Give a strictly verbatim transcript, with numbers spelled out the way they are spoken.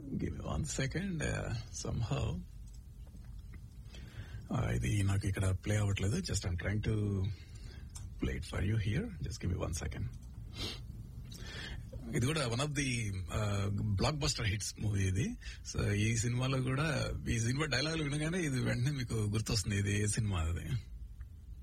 Give me one second somehow ఇది నాకు ఇక్కడ ప్లే అవ్వట్లేదు. Just I'm trying to play it for you here. Just give me one second. ఇది కూడా one of the block buster hits movie ఇది. So ఈ సినిమాలో కూడా ఈ సినిమా డైలాగులు వినగానే ఇది వెంటనే మీకు గుర్తొస్తుంది ఇది ఏ సినిమా అది.